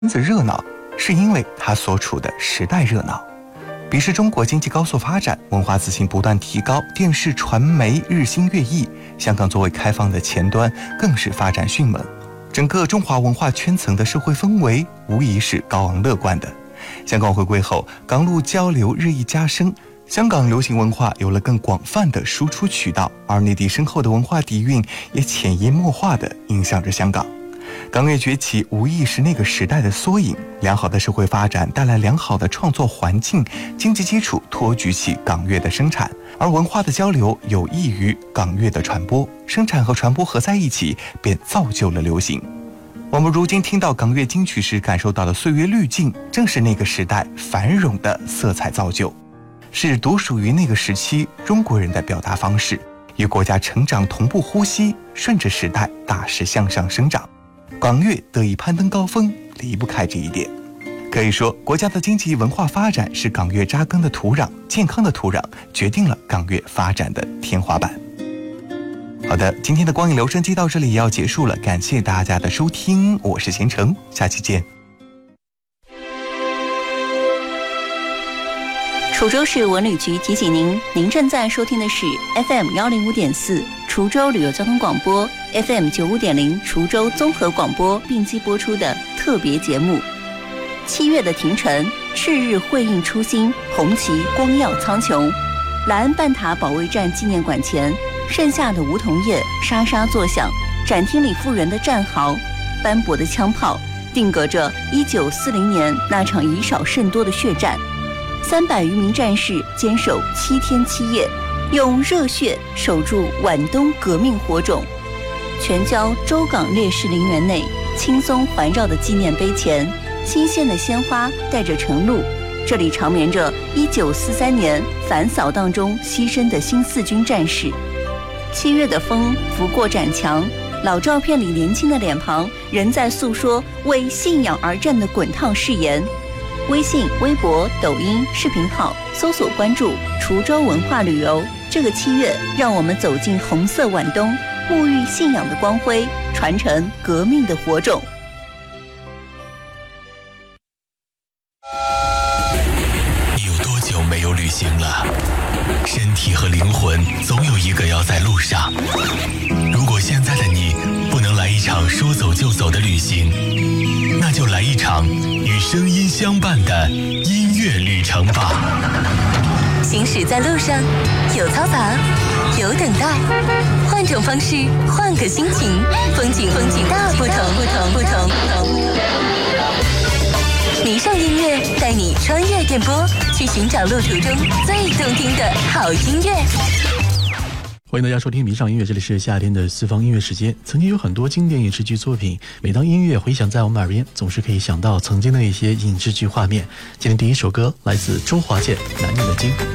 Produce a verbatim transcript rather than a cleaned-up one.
圈子热闹，是因为它所处的时代热闹。彼时中国经济高速发展，文化自信不断提高，电视传媒日新月异，香港作为开放的前端，更是发展迅猛。整个中华文化圈层的社会氛围无疑是高昂乐观的。香港回归后，港陆交流日益加深，香港流行文化有了更广泛的输出渠道，而内地深厚的文化底蕴也潜移默化地影响着香港。港乐崛起无疑是那个时代的缩影，良好的社会发展带来良好的创作环境，经济基础托举起港乐的生产，而文化的交流有益于港乐的传播，生产和传播合在一起，便造就了流行。我们如今听到港乐金曲时感受到的岁月滤镜，正是那个时代繁荣的色彩造就，是独属于那个时期中国人的表达方式，与国家成长同步呼吸，顺着时代大势向上生长。港乐得以攀登高峰，离不开这一点。可以说，国家的经济文化发展是港乐扎根的土壤，健康的土壤决定了港乐发展的天花板。好的，今天的光影留声机到这里也要结束了，感谢大家的收听，我是贤成，下期见。 滁州市文旅局提醒您，您正在收听的是 F M 一零五点四 滁州旅游交通广播 F M 九十五点零 滁州综合广播并机播出的特别节目。七月的庭城，赤日辉映初心，红旗光耀苍穹。莱恩半塔保卫战纪念馆前，盛夏的梧桐叶沙沙作响，展厅里复原的战壕，斑驳的枪炮，定格着一九四零年那场以少胜多的血战。三百余名战士坚守七天七夜，用热血守住皖东革命火种。全郊州港烈士陵园内，轻松环绕的纪念碑前，新鲜的鲜花带着晨露，这里长眠着一九四三年反扫荡中牺牲的新四军战士。七月的风拂过展墙，老照片里年轻的脸庞仍在诉说为信仰而战的滚烫誓言。微信、微博、抖音视频号搜索关注滁州文化旅游。这个七月，让我们走进红色皖东，沐浴信仰的光辉，传承革命的火种。 你有多久没有旅行了？身体和灵魂总有一个要在路上。如果现在的你不能来一场说走就走的旅行，那就来一场与声音相伴的音乐旅程吧。 行驶在路上，有嘈杂，有等待，换种方式，换个心情，风景风景大不同不同不同不同。迷上音乐带你穿越电波，去寻找路途中最动听的好音乐。 欢迎大家收听迷上音乐，这里是夏天的私房音乐时间。曾经有很多经典影视剧作品，每当音乐回响在我们耳边，总是可以想到曾经的一些影视剧画面。今天第一首歌来自周华健《男人的经》。